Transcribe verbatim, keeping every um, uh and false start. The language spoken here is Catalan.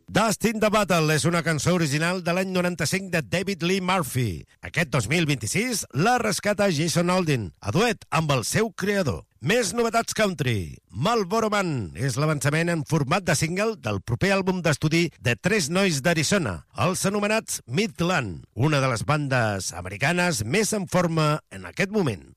Dust in the Battle és una cançó original de l'any noranta-cinc de David Lee Murphy. Aquest dos mil vint-i-sis la rescata Jason Aldean, a duet amb el seu creador. Més novetats country. Marlboro Man és l'avançament en format de single del proper àlbum d'estudi de tres nois d'Arizona, els anomenats Midland, una de les bandes americanes més en forma en aquest moment.